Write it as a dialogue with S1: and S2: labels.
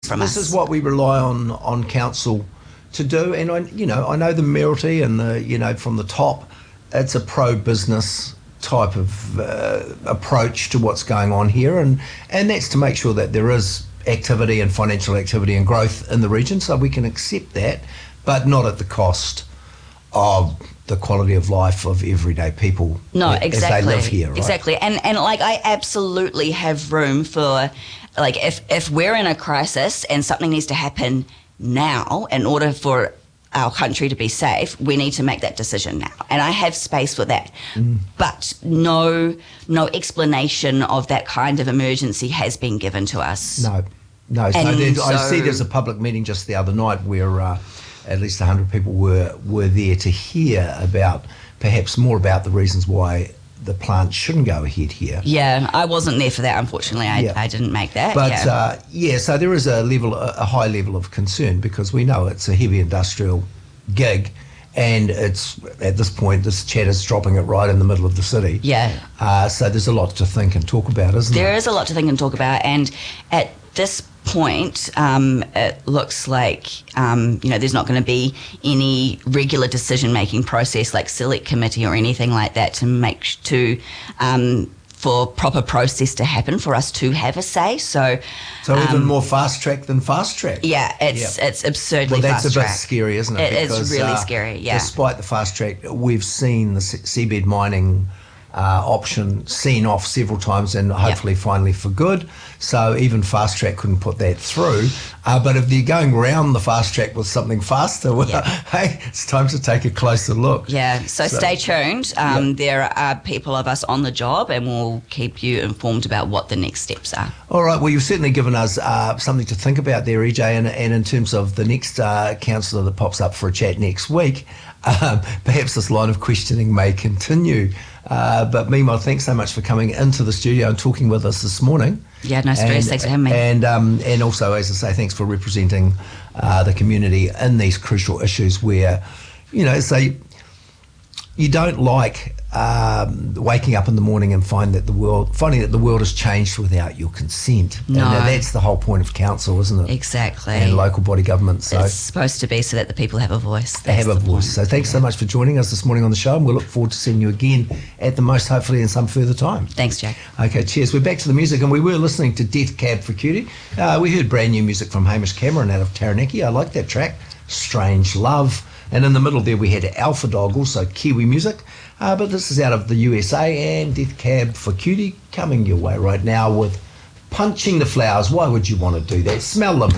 S1: from us.
S2: This is what we rely on council to do, and I know the mayoralty and the from the top, it's a pro-business type of approach to what's going on here, and that's to make sure that there is activity and financial activity and growth in the region, so we can accept that, but not at the cost of the quality of life of everyday people.
S1: No, exactly.
S2: As they live here, right?
S1: Exactly. And like, I absolutely have room for, like, if we're in a crisis and something needs to happen now in order for our country to be safe, we need to make that decision now. And I have space for that. But no explanation of that kind of emergency has been given to us.
S2: No. So I see there's a public meeting just the other night where at least 100 people were there to hear about, perhaps more about the reasons why the plant shouldn't go ahead here.
S1: Yeah, I wasn't there for that, unfortunately. I didn't make that.
S2: But so there is a high level of concern, because we know it's a heavy industrial gig, and it's, at this point, this chat is dropping it right in the middle of the city.
S1: Yeah.
S2: So there's a lot to think and talk about, isn't there?
S1: There is a lot to think and talk about, and at this point, it looks like there's not going to be any regular decision-making process like select committee or anything like that for proper process to happen for us to have a say. So
S2: even more fast track than fast track.
S1: Yeah, it's absurdly fast track.
S2: Well, that's a bit scary, isn't it?
S1: It is really scary. Yeah.
S2: Despite the fast track, we've seen the seabed mining option seen off several times, and hopefully finally for good. So even fast track couldn't put that through. But if they're going around the fast track with something faster, hey, it's time to take a closer look.
S1: Yeah, so stay tuned. There are people of us on the job, and we'll keep you informed about what the next steps are.
S2: All right, well, you've certainly given us something to think about there, EJ, and in terms of the next councillor that pops up for a chat next week, perhaps this line of questioning may continue. But meanwhile, thanks so much for coming into the studio and talking with us this morning.
S1: Yeah, no stress. Thanks for having me.
S2: And also, as I say, thanks for representing the community in these crucial issues where, you don't like waking up in the morning and finding that the world has changed without your consent.
S1: No.
S2: And that's the whole point of council, isn't it?
S1: Exactly.
S2: And local body government. So
S1: it's supposed to be so that the people have a voice.
S2: They have a voice. So thanks so much for joining us this morning on the show, and we'll look forward to seeing you again at the most, hopefully in some further time.
S1: Thanks, Jack.
S2: Okay, cheers. We're back to the music, and we were listening to Death Cab for Cutie. We heard brand new music from Hamish Cameron out of Taranaki. I like that track, Strange Love. And in the middle there we had Alpha Dog, also Kiwi music. But this is out of the USA, and Death Cab for Cutie coming your way right now with Punching the Flowers. Why would you want to do that? Smell them.